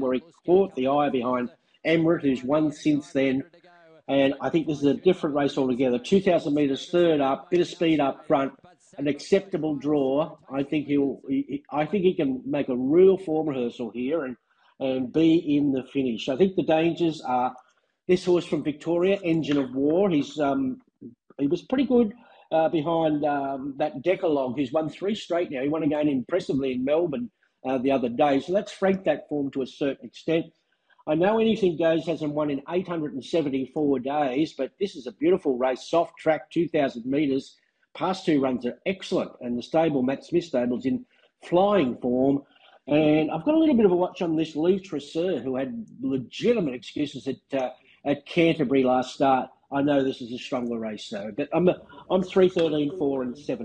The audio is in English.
where he caught the eye behind Emirates, who's won since then. And I think this is a different race altogether. 2,000 metres third up, bit of speed up front, an acceptable draw. I think I think he can make a real form rehearsal here and be in the finish. I think the dangers are this horse from Victoria, Engine of War. He was pretty good behind that Decalogue, who's won 3 straight now. He won again impressively in Melbourne the other day. So let's frank that form to a certain extent. I know Anything Goes hasn't won in 874 days, but this is a beautiful race, soft track, 2,000 metres. Past 2 runs are excellent, and the stable, Matt Smith stable's in flying form. And I've got a little bit of a watch on this Lee Tresser, who had legitimate excuses at Canterbury last start. I know this is a stronger race, though, but I'm 3, 13, 4 and 7.